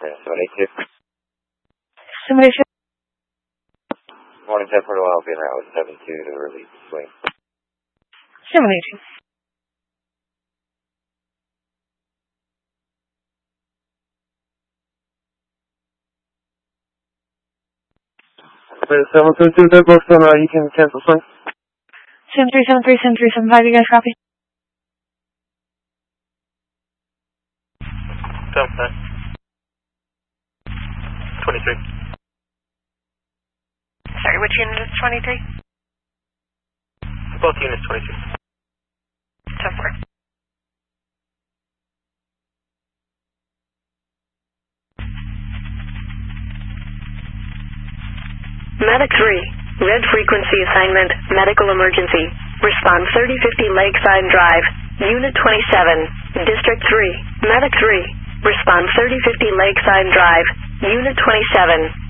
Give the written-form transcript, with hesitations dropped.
782. 782. Morning, 10 Port I'll be in route with 72 to release swing. 782. Wait, 722, dead box on, you can cancel swing. 7373, 7375, you guys copy? 23. Sorry, which unit is 23? Both units 22. 10-4. Medic 3, red frequency assignment, medical emergency. Response 3050 Lakeside Drive, Unit 27, District 3. Medic 3, response 3050 Lakeside Drive, Unit 27.